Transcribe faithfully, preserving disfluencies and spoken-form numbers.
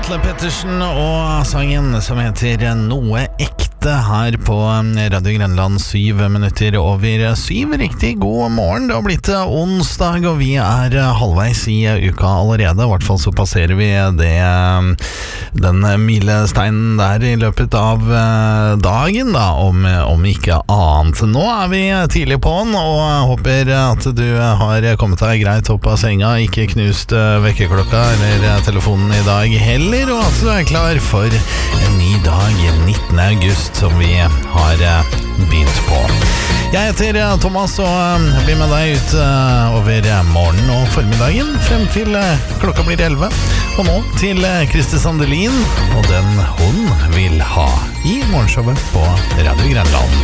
Atle Pettersen og sangen som heter Noe ekte her på Radio Grenland, syv minutter over syv. Riktig god morgen, det har blitt onsdag og vi er halvveis i uka allerede. I hvert fall så passerer vi det, den milesteinen der i løpet av dagen da, om, om ikke annet. Nå er vi tidlig på den og håper at du har kommet deg greit opp av senga, ikke knust vekkerklokka eller telefonen i dag heller, og at du er klar for en ny dag nittende august som vi har begynt på. Jeg heter Thomas og blir med deg ut over morgenen og formiddagen frem til klokka blir elleve. Og nå til Kristi Sandelin og den hun vil ha i morgenshowet på Radio Grenland.